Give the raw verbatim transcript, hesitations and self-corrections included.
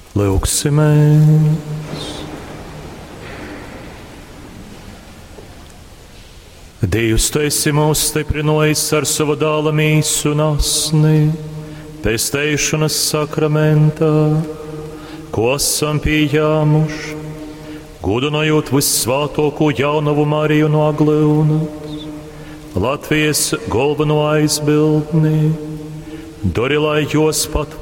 Lūksimies! Dievs, tu esi mūs stiprinājis ar savu dāla mīsu un asni, pestēšanas sakramentā, ko esam pieņēmuši, gudinājot vissvātoko jaunavu Mariju no Agleunas, Latvijas galveno aizbildni, dori, lai jos pat